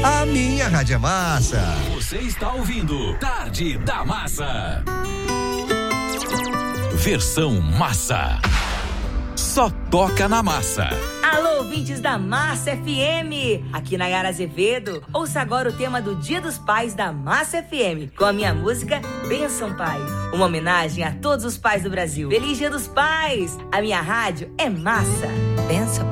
A minha rádio é massa. Você está ouvindo Tarde da Massa. Versão massa. Só toca na massa. Alô, ouvintes da Massa FM. Aqui na Nayara Azevedo. Ouça agora o tema do Dia dos Pais da Massa FM, com a minha música Bênção Pai. Uma homenagem a todos os pais do Brasil. Feliz Dia dos Pais. A minha rádio é massa. Bênção Pai.